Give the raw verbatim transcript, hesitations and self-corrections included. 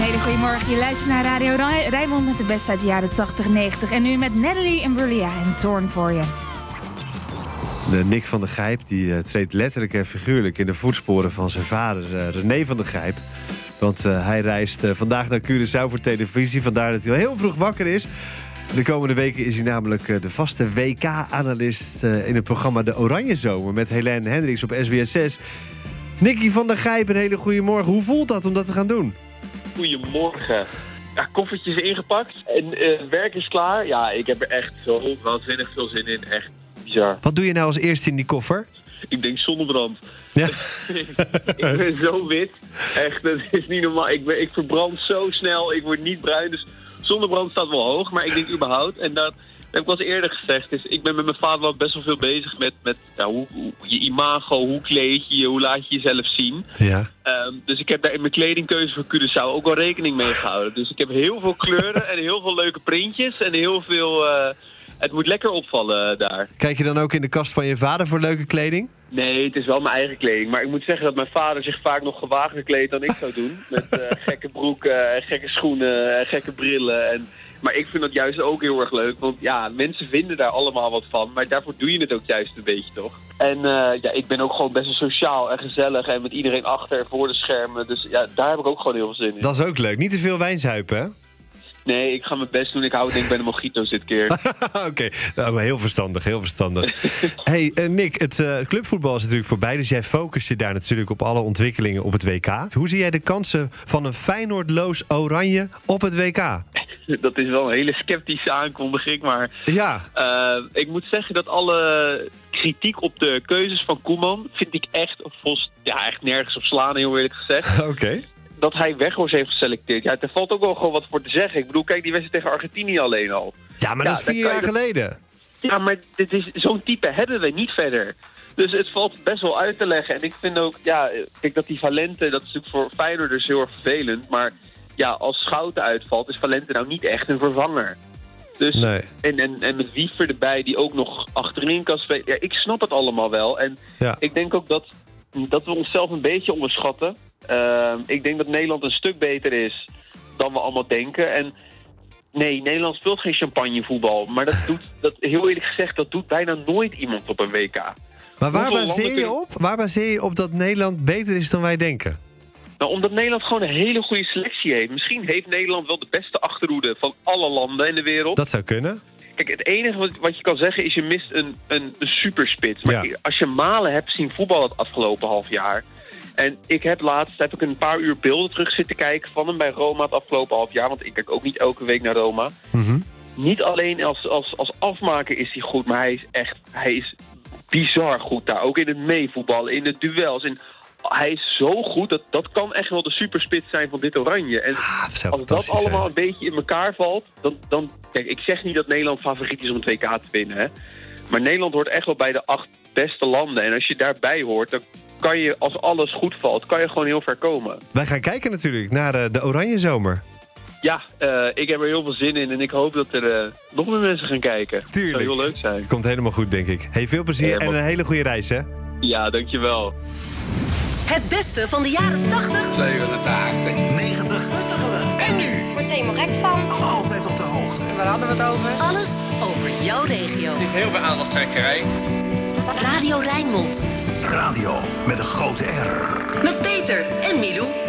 hele goede morgen. Je luistert naar Radio Rij- Rijnmond met de beste uit de jaren tachtig, negentig. En nu met Natalie Imbruglia en Torn voor je. De Nick van der Gijp die uh, treedt letterlijk en figuurlijk in de voetsporen van zijn vader uh, René van der Gijp. Want uh, hij reist uh, vandaag naar Curaçao voor televisie. Vandaar dat hij al heel vroeg wakker is. De komende weken is hij namelijk uh, de vaste W K-analyst uh, in het programma De Oranje Zomer met Helene Hendricks op S B S zes. Nicky van der Gijp, een hele goede morgen. Hoe voelt dat om dat te gaan doen? Goedemorgen. Ja, koffertjes ingepakt en uh, werk is klaar. Ja, ik heb er echt zo waanzinnig veel zin in. Echt bizar. Wat doe je nou als eerste in die koffer? Ik denk zonnebrand. Ja. Ik ben zo wit. Echt, dat is niet normaal. Ik, ben, ik verbrand zo snel. Ik word niet bruin. Dus zonnebrand staat wel hoog. Maar ik denk überhaupt. En dat heb ik al eens eerder gezegd. Dus ik ben met mijn vader wel best wel veel bezig met, met ja, hoe, hoe, je imago. Hoe kleed je je? Hoe laat je jezelf zien? Ja. Um, dus ik heb daar in mijn kledingkeuze voor Curaçao ook wel rekening mee gehouden. Dus ik heb heel veel kleuren en heel veel leuke printjes. En heel veel... Uh, het moet lekker opvallen daar. Kijk je dan ook in de kast van je vader voor leuke kleding? Nee, het is wel mijn eigen kleding. Maar ik moet zeggen dat mijn vader zich vaak nog gewaagder kleedt dan ik zou doen. Met uh, gekke broeken, uh, gekke schoenen, uh, gekke brillen. En, maar ik vind dat juist ook heel erg leuk. Want ja, mensen vinden daar allemaal wat van. Maar daarvoor doe je het ook juist een beetje, toch? En uh, ja, ik ben ook gewoon best wel sociaal en gezellig. En met iedereen achter en voor de schermen. Dus ja, daar heb ik ook gewoon heel veel zin in. Dat is ook leuk. Niet te veel wijnzuipen, hè? Nee, ik ga mijn best doen. Ik hou denk ik bij de mojito's dit keer. Oké, okay. Nou, heel verstandig, heel verstandig. Hey uh, Nick, het uh, clubvoetbal is natuurlijk voorbij. Dus jij focust je daar natuurlijk op alle ontwikkelingen op het W K. Hoe zie jij de kansen van een Feyenoordloos Oranje op het W K? Dat is wel een hele sceptische aankondiging. Maar ja. uh, ik moet zeggen dat alle kritiek op de keuzes van Koeman vind ik echt, volgens, ja, echt nergens op slaan, heel eerlijk gezegd. Oké. Okay. Dat hij Weghorst heeft geselecteerd. Ja, er valt ook wel gewoon wat voor te zeggen. Ik bedoel, kijk die wedstrijd tegen Argentinië alleen al. Ja, maar ja, dat is vier jaar dat... geleden. Ja, maar dit is, zo'n type hebben we niet verder. Dus het valt best wel uit te leggen. En ik vind ook, ja, kijk dat die Valente, dat is natuurlijk voor Feyenoorders heel erg vervelend. Maar ja, als Schouten uitvalt, is Valente nou niet echt een vervanger. Dus, nee. en, en, en met Wiever erbij, die ook nog achterin kan spelen. Ja, ik snap het allemaal wel. En ja. ik denk ook dat, dat we onszelf een beetje onderschatten. Uh, ik denk dat Nederland een stuk beter is dan we allemaal denken. En nee, Nederland speelt geen champagnevoetbal. Maar dat doet, dat, heel eerlijk gezegd, dat doet bijna nooit iemand op een W K. Maar waar baseer je op? Waar baseer je op dat Nederland beter is dan wij denken? Nou, omdat Nederland gewoon een hele goede selectie heeft. Misschien heeft Nederland wel de beste achterhoede van alle landen in de wereld. Dat zou kunnen. Kijk, het enige wat, wat je kan zeggen is je mist een, een, een superspits. Maar ja. als je Malen hebt zien voetballen het afgelopen half jaar. En ik heb laatst heb ik een paar uur beelden terug zitten kijken van hem bij Roma het afgelopen half jaar. Want ik kijk ook niet elke week naar Roma. Mm-hmm. Niet alleen als, als, als afmaker is hij goed, maar hij is echt hij is bizar goed daar. Ook in het meevoetballen, in de duels. In, hij is zo goed, dat, dat kan echt wel de superspits zijn van dit Oranje. En ah, als dat allemaal een beetje in elkaar valt, dan, dan... Kijk, ik zeg niet dat Nederland favoriet is om het W K te winnen, hè. Maar Nederland hoort echt wel bij de acht beste landen. En als je daarbij hoort, dan kan je, als alles goed valt, kan je gewoon heel ver komen. Wij gaan kijken natuurlijk naar uh, de Oranje Zomer. Ja, uh, ik heb er heel veel zin in en ik hoop dat er uh, nog meer mensen gaan kijken. Tuurlijk. Dat zou heel leuk zijn. Komt helemaal goed, denk ik. Hey, veel plezier uh, en een hele goede reis, hè? Ja, dankjewel. Het beste van de jaren tachtig, zevenentachtig, negentig en nu. Wordt ze helemaal gek van. Altijd op de hoogte. Waar hadden we het over? Alles over jouw regio. Er is heel veel aandachtstrekkerij. Radio Rijnmond. Radio met een grote R. Met Peter en Milou.